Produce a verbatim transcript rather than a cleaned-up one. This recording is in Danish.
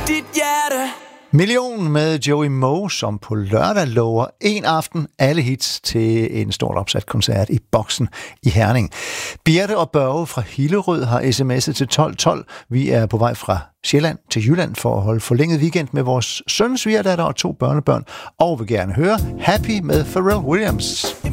dit hjerte. Million med Joey Moe, som på lørdag lover en aften alle hits til en stort opsat koncert i Boksen i Herning. Birte og Børge fra Hillerød har sms'et til tolv tolv. Vi er på vej fra Sjælland til Jylland for at holde forlænget weekend med vores søn, svigerdatter og to børnebørn, og vil gerne høre Happy med Pharrell Williams.